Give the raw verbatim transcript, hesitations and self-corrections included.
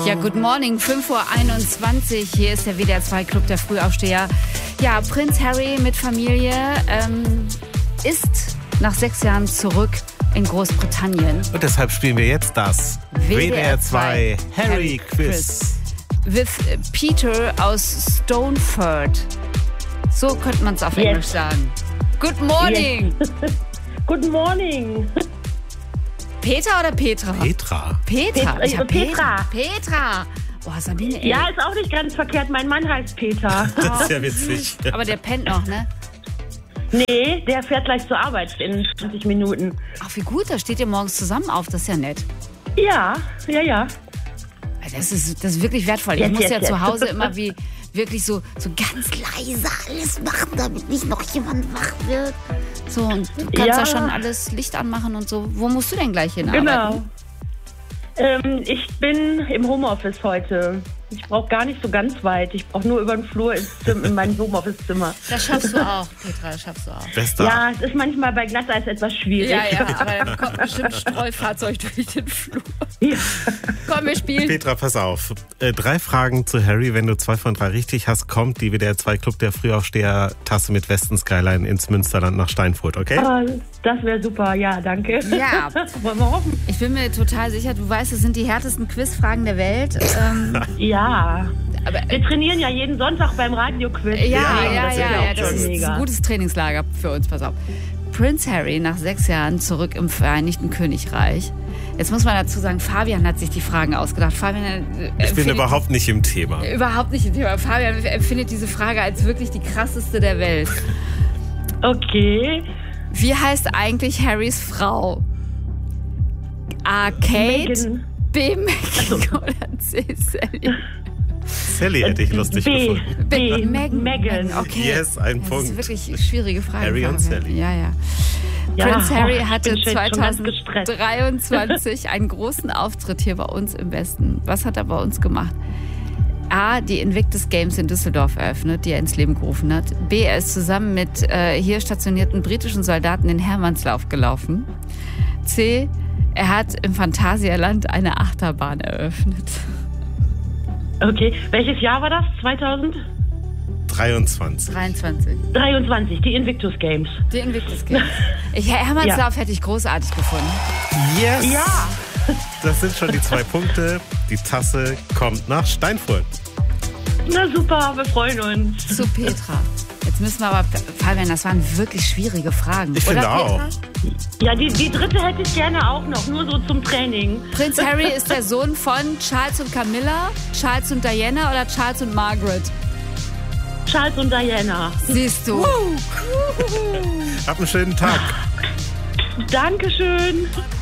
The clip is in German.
Ja, good morning, fünf Uhr einundzwanzig. Hier ist der W D R zwei Club der Frühaufsteher. Ja, Prinz Harry mit Familie ähm, ist nach sechs Jahren zurück in Großbritannien. Und deshalb spielen wir jetzt das W D R zwei Harry Quiz. With Peter aus Stoneford. So könnte man es auf Yes. Englisch sagen. Good morning. Yes. Good morning. Peter oder Petra? Petra. Petra. Petra. Ich hab Petra. Petra. Boah, Sabine, ey. Ja, ist auch nicht ganz verkehrt. Mein Mann heißt Peter. Das ist ja witzig. Aber der pennt noch, ne? Nee, der fährt gleich zur Arbeit in zwanzig Minuten. Ach, wie gut, da steht ihr morgens zusammen auf. Das ist ja nett. Ja, ja, ja. Das ist, das ist wirklich wertvoll. Ich Jetzt, muss jetzt, ja jetzt. zu Hause immer wie wirklich so, so ganz leise alles machen, damit nicht noch jemand wach wird. So, und du kannst ja, Ja. schon alles Licht anmachen und so. Wo musst du denn gleich hin Genau. arbeiten? Ähm, ich bin im Homeoffice heute. Ich brauche gar nicht so ganz weit. Ich brauche nur über den Flur ins Zimmer, in mein Homeoffice-Zimmer. Das schaffst du auch, Petra, das schaffst du auch. Bester. Ja, es ist manchmal bei Glatteis etwas schwierig. Ja, ja, aber da kommt bestimmt ein Streufahrzeug durch den Flur. Ja. Komm, wir spielen. Petra, pass auf. Äh, drei Fragen zu Harry. Wenn du zwei von drei richtig hast, kommt die W D R zwei Club der Frühaufsteher Tasse mit Westen Skyline ins Münsterland nach Steinfurt, okay? Ah, das wäre super. Ja, danke. Ja. Wollen wir hoffen? Ich bin mir total sicher, du weißt, es sind die härtesten Quizfragen der Welt. Ähm, Ja. aber Wir trainieren ja jeden Sonntag beim Radio-Quiz. Ja, ja, ja, das ja, ist ja, auch das schon ist mega. ein gutes Trainingslager für uns, pass auf. Prinz Harry nach sechs Jahren zurück im Vereinigten Königreich. Jetzt muss man dazu sagen, Fabian hat sich die Fragen ausgedacht. Fabian äh, Ich bin findet- überhaupt nicht im Thema. überhaupt nicht im Thema. Fabian empfindet diese Frage als wirklich die krasseste der Welt. Okay. Wie heißt eigentlich Harrys Frau? A. Kate, Meghan. B. Meghan oder C. Sally? Sally hätte ich lustig B. gefunden. B. Megan. Megan. Okay. Yes, ein Das Punkt. ist wirklich eine schwierige Frage. Harry und Fabian. Sally. Ja, ja. Ja, Prinz Harry ich hatte bin schon- schon ganz gestresst. zweitausenddreiundzwanzig einen großen Auftritt hier bei uns im Westen. Was hat er bei uns gemacht? A, die Invictus Games in Düsseldorf eröffnet, die er ins Leben gerufen hat. B, er ist zusammen mit äh, hier stationierten britischen Soldaten den Hermannslauf gelaufen. C, er hat im Phantasialand eine Achterbahn eröffnet. Okay. Welches Jahr war das? zweitausenddreiundzwanzig. dreiundzwanzig. dreiundzwanzig. Die Invictus Games. Die Invictus Games. Ich, Hermannslauf hätte ich großartig gefunden. Yes! Ja. Das sind schon die zwei Punkte. Die Tasse kommt nach Steinfurt. Na super, wir freuen uns. Zu Petra. Jetzt müssen wir aber, Fabian, das waren wirklich schwierige Fragen. Ich oder, finde auch. Petra? Ja, die, die dritte hätte ich gerne auch noch, nur so zum Training. Prinz Harry ist der Sohn von Charles und Camilla, Charles und Diana oder Charles und Margaret? Charles und Diana. Siehst du. Hab einen schönen Tag. Dankeschön.